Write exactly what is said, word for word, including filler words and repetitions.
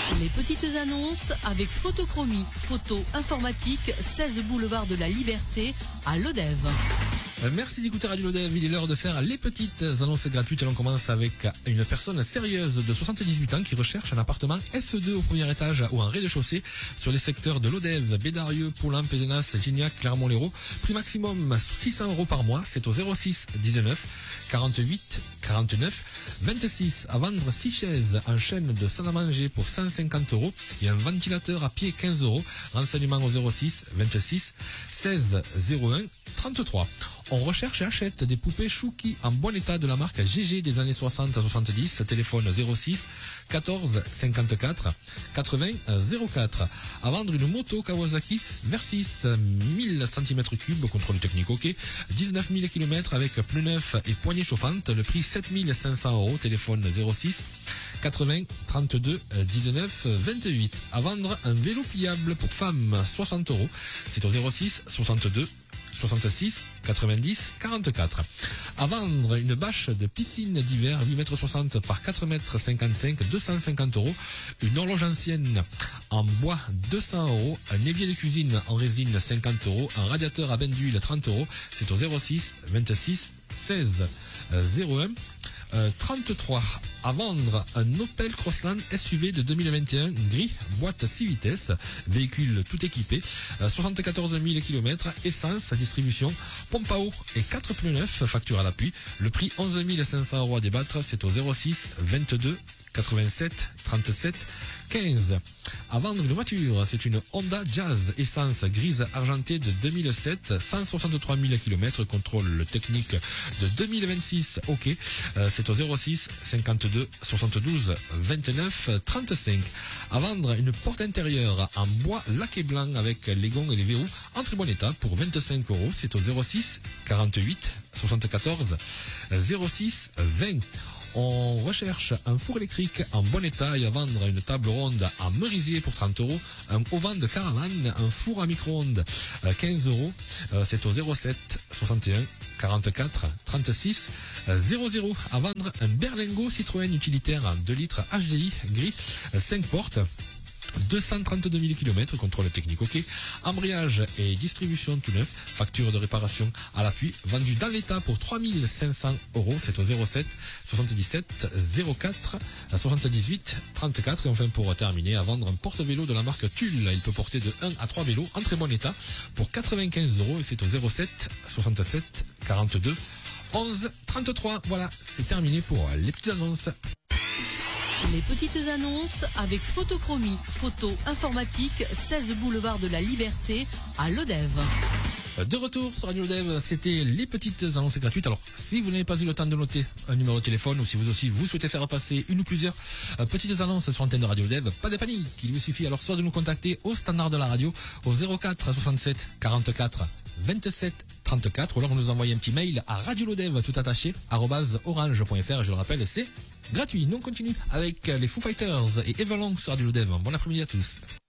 Les petites annonces avec Photochromie, photo informatique, seize boulevard de la Liberté à Lodève. Merci d'écouter Radio Lodève, il est l'heure de faire les petites annonces gratuites. On commence avec une personne sérieuse de soixante-dix-huit ans qui recherche un appartement F deux au premier étage ou en rez-de-chaussée sur les secteurs de Lodève, Bédarieux, Poulain, Pézenas, Gignac, Clermont-Lérault. Prix maximum six cents euros par mois, c'est au zéro six dix-neuf quarante-huit quarante-neuf vingt-six. À vendre six chaises en chaîne de salle à manger pour cent cinquante euros et un ventilateur à pied quinze euros. Renseignement au zéro six vingt-six seize zéro un trente-trois. On recherche et achète des poupées Chouki en bon état de la marque G G des années soixante à soixante-dix. Téléphone zéro six quatorze cinquante-quatre quatre-vingts zéro quatre. À vendre une moto Kawasaki Versys mille centimètres cubes, contrôle technique OK, dix-neuf mille kilomètres avec pneus neufs et poignées chauffantes. Le prix sept mille cinq cents euros. Téléphone zéro six quatre-vingts trente-deux dix-neuf vingt-huit. À vendre un vélo pliable pour femmes soixante euros. C'est au zéro six soixante-deux soixante-six quatre-vingt-dix quarante-quatre. À vendre une bâche de piscine d'hiver huit mètres soixante par quatre mètres cinquante-cinq, deux cent cinquante euros. Une horloge ancienne en bois deux cents euros. Un évier de cuisine en résine cinquante euros. Un radiateur à bain d'huile trente euros. C'est au zéro six vingt-six seize zéro un trente-trois. À vendre un Opel Crossland S U V de deux mille vingt et un gris, boîte six vitesses, véhicule tout équipé, soixante-quatorze mille kilomètres, essence, distribution, pompe à eau et quatre pneus neufs, facture à l'appui. Le prix onze mille cinq cents euros à débattre, c'est au zéro six vingt-deux quatre-vingt-sept trente-sept quinze. À vendre une voiture, c'est une Honda Jazz essence grise argentée de deux mille sept, cent soixante-trois mille kilomètres, contrôle technique de deux mille vingt-six OK. Euh, c'est au zéro six cinquante-deux soixante-douze vingt-neuf trente-cinq. À vendre une porte intérieure en bois laqué blanc avec les gonds et les verrous en très bon état pour vingt-cinq euros. C'est au zéro six quarante-huit soixante-quatorze zéro six vingt. On recherche un four électrique en bon état et à vendre une table ronde en merisier pour trente euros, un auvent de caravane, un four à micro-ondes quinze euros, c'est au zéro sept soixante et un quarante-quatre trente-six zéro zéro. À vendre un berlingot Citroën utilitaire en deux litres H D I gris cinq portes, deux cent trente-deux mille kilomètres, contrôle technique OK, embrayage et distribution tout neuf, facture de réparation à l'appui, vendu dans l'état pour trois mille cinq cents euros, c'est au zéro sept soixante-dix-sept zéro quatre soixante-dix-huit trente-quatre. Et enfin pour terminer, à vendre un porte-vélo de la marque Tulle, il peut porter de un à trois vélos en très bon état pour quatre-vingt-quinze euros et c'est au zéro sept soixante-sept quarante-deux onze trente-trois. Voilà, c'est terminé pour les petites annonces. Les petites annonces avec Photochromie, photo informatique, seize boulevard de la Liberté à Lodève. De retour sur Radio Lodève, c'était les petites annonces gratuites. Alors, si vous n'avez pas eu le temps de noter un numéro de téléphone ou si vous aussi vous souhaitez faire passer une ou plusieurs euh, petites annonces sur l'antenne de Radio Lodève, pas de panique. Il vous suffit alors soit de nous contacter au standard de la radio au zéro quatre soixante-sept quarante-quatre vingt-sept trente-quatre ou alors nous envoyer un petit mail à radiolodève tout attaché arobase orange point fr. Je le rappelle, c'est gratuit. Nous on continue avec les Foo Fighters et Everlong sur Radio Lodève. Bon après-midi à tous.